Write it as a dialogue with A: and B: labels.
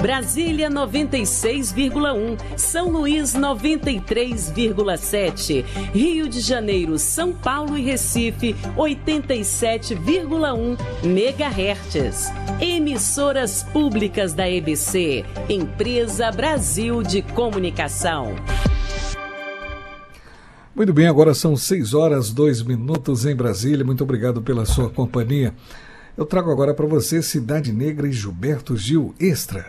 A: Brasília 96,1, São Luís 93,7, Rio de Janeiro, São Paulo e Recife 87,1 MHz. Emissoras públicas da EBC, Empresa Brasil de Comunicação.
B: Muito bem, agora são 6h02 em Brasília. Muito obrigado pela sua companhia. Eu trago agora para você Cidade Negra e Gilberto Gil Extra.